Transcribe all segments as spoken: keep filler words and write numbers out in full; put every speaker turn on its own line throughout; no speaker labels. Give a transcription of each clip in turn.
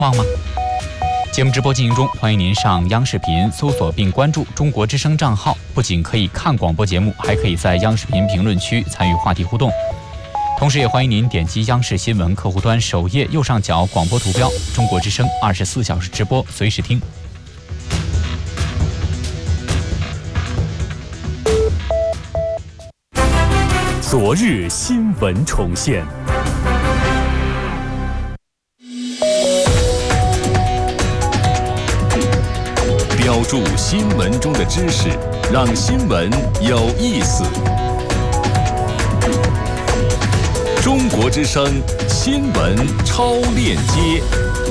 忘吗？节目直播进行中，欢迎您上央视频搜索并关注中国之声账号，不仅可以看广播节目，还可以在央视频评论区参与话题互动。同时也欢迎您点击央视新闻客户端首页右上角广播图标，中国之声二十四小时直播，随时听。
昨日新闻重现，标注新闻中的知识，让新闻有意思。中国之声新闻超链接。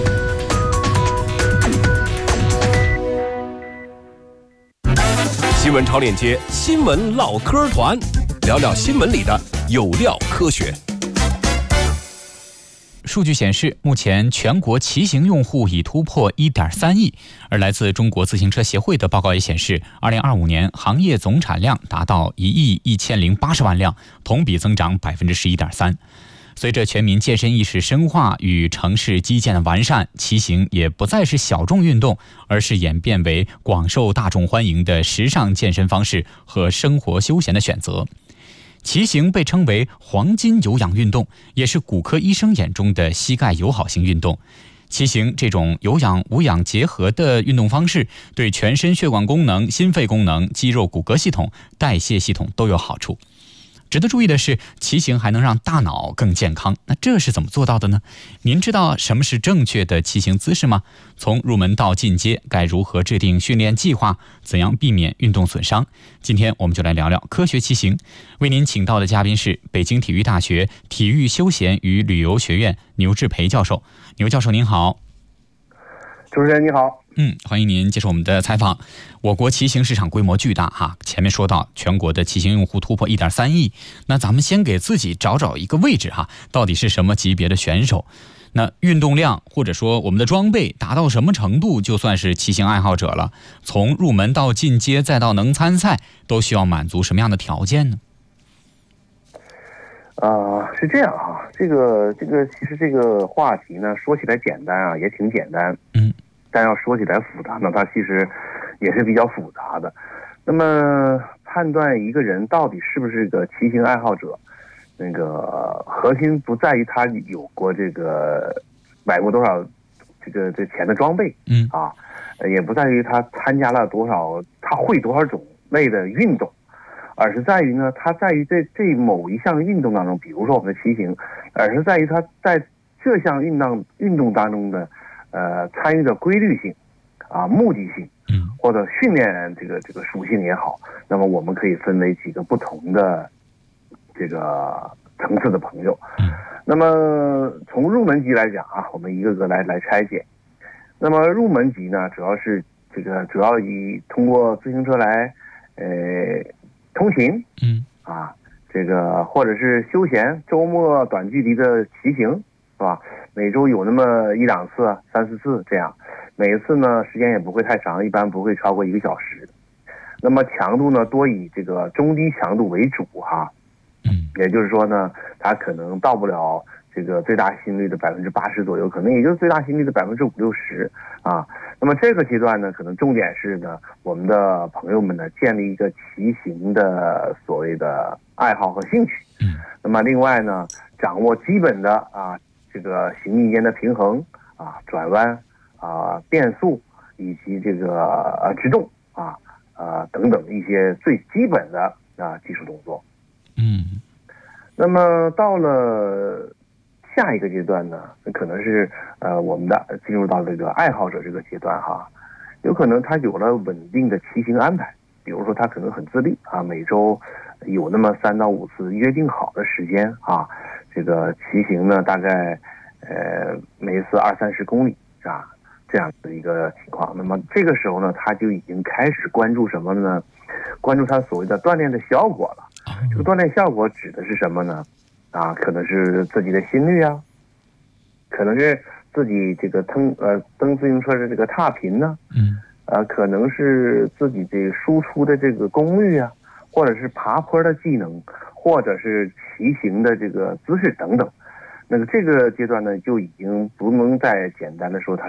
新闻超链接，新闻唠嗑团，聊聊新闻里的有料科学。
数据显示，目前全国骑行用户已突破 一点三亿，而来自中国自行车协会的报告也显示，二零二五年行业总产量达到一亿一千零八十万辆，同比增长 百分之十一点三。随着全民健身意识深化与城市基建的完善，骑行也不再是小众运动，而是演变为广受大众欢迎的时尚健身方式和生活休闲的选择。骑行被称为黄金有氧运动，也是骨科医生眼中的膝盖友好型运动。骑行这种有氧无氧结合的运动方式，对全身血管功能、心肺功能、肌肉骨骼系统、代谢系统都有好处。值得注意的是，骑行还能让大脑更健康。那这是怎么做到的呢？您知道什么是正确的骑行姿势吗？从入门到进阶，该如何制定训练计划？怎样避免运动损伤？今天我们就来聊聊科学骑行。为您请到的嘉宾是北京体育大学体育休闲与旅游学院牛志培教授。牛教授您好。
主持人你好。
嗯，欢迎您接受我们的采访。我国骑行市场规模巨大哈，前面说到全国的骑行用户突破 一点三亿，那咱们先给自己找找一个位置哈，到底是什么级别的选手？那运动量或者说我们的装备达到什么程度就算是骑行爱好者了？从入门到进阶再到能参赛，都需要满足什么样的条件呢？
呃，是这样啊，这个这个其实这个话题呢，说起来简单啊，也挺简单，嗯。但要说起来复杂呢，它其实也是比较复杂的。那么判断一个人到底是不是个骑行爱好者，那个核心不在于他有过这个买过多少这个这钱的装备，嗯啊，也不在于他参加了多少，他会多少种类的运动，而是在于呢，他在于这这某一项运动当中，比如说我们的骑行，而是在于他在这项运动运动当中的。呃，参与的规律性，啊，目的性，嗯，或者训练这个这个属性也好，那么我们可以分为几个不同的这个层次的朋友。嗯，那么从入门级来讲啊，我们一个个来来拆解。那么入门级呢，主要是这个主要以通过自行车来呃通勤，嗯，啊，这个或者是休闲周末短距离的骑行，是吧？每周有那么一两次、三四次这样，每一次呢时间也不会太长，一般不会超过一个小时。那么强度呢多以这个中低强度为主哈，嗯，也就是说呢，它可能到不了这个最大心率的百分之八十左右，可能也就是最大心率的百分之五六十啊。那么这个阶段呢，可能重点是呢，我们的朋友们呢建立一个骑行的所谓的爱好和兴趣。嗯，那么另外呢，掌握基本的啊。这个行进间的平衡啊、转弯啊、变速以及这个呃制动啊、呃等等一些最基本的啊技术动作。嗯，那么到了下一个阶段呢，可能是呃我们的进入到这个爱好者这个阶段哈，有可能他有了稳定的骑行安排，比如说他可能很自律啊，每周有那么三到五次约定好的时间啊。这个骑行呢，大概呃每一次二三十公里啊，这样的一个情况。那么这个时候呢，他就已经开始关注什么呢？关注他所谓的锻炼的效果了。这个锻炼效果指的是什么呢？啊，可能是自己的心率啊，可能是自己这个蹬呃蹬自行车的这个踏频呢，嗯，呃，可能是自己这个输出的这个功率啊，或者是爬坡的技能。或者是骑行的这个姿势等等， 那个这个阶段呢，就已经不能再简单的说它